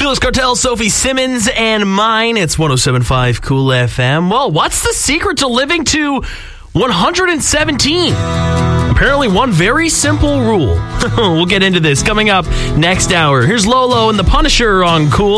Nicholas Cartel, Sophie Simmons, and mine. It's 107.5 Cool FM. Well, what's the secret to living to 117? Apparently one very simple rule. We'll get into this coming up next hour. Here's Lolo and the Punisher on Cool.